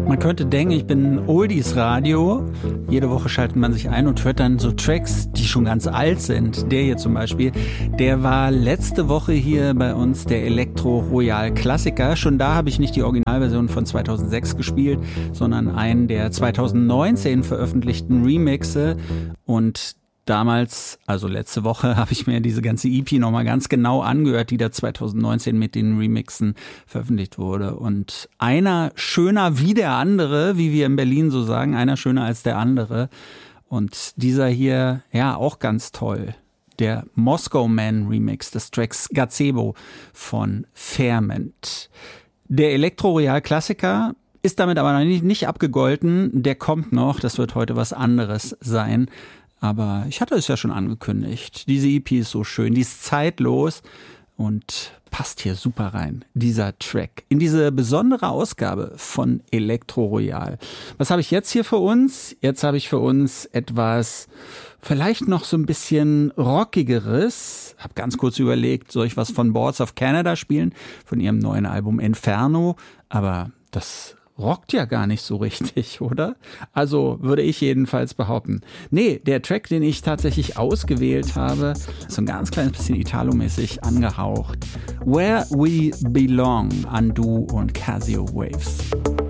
Man könnte denken, ich bin Oldies-Radio. Jede Woche schaltet man sich ein und hört dann so Tracks, die schon ganz alt sind. Der hier zum Beispiel, der war letzte Woche hier bei uns der Elektro Royal Klassiker. Schon da habe ich nicht die Originalversion von 2006 gespielt, sondern einen der 2019 veröffentlichten Remixe. Und damals, also letzte Woche, habe ich mir diese ganze EP nochmal ganz genau angehört, die da 2019 mit den Remixen veröffentlicht wurde. Und einer schöner wie der andere, wie wir in Berlin so sagen, einer schöner als der andere. Und dieser hier, ja, auch ganz toll. Der Moscow Man Remix des Tracks Gazebo von Ferment. Der Elektro Royal Klassiker ist damit aber noch nicht abgegolten. Der kommt noch, das wird heute was anderes sein. Aber ich hatte es ja schon angekündigt. Diese EP ist so schön, die ist zeitlos und passt hier super rein, dieser Track, in diese besondere Ausgabe von Elektro Royal. Was habe ich jetzt hier für uns? Jetzt habe ich für uns etwas vielleicht noch so ein bisschen rockigeres. Hab ganz kurz überlegt, soll ich was von Boards of Canada spielen, von ihrem neuen Album Inferno? Aber das rockt ja gar nicht so richtig, oder? Also würde ich jedenfalls behaupten. Nee, der Track, den ich tatsächlich ausgewählt habe, ist so ein ganz kleines bisschen Italo-mäßig angehaucht. Where We Belong, Undo und Casio Waves.